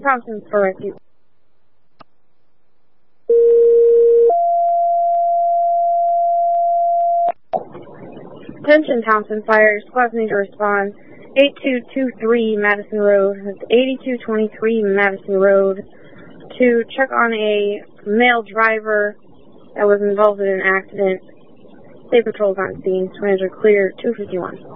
Thompson for rescue. Attention Thompson Fire, squad need to respond. 8223 Madison Road, that's 8223 Madison Road, to check on a male driver that was involved in an accident. State patrols on scene, 20 are clear, 251.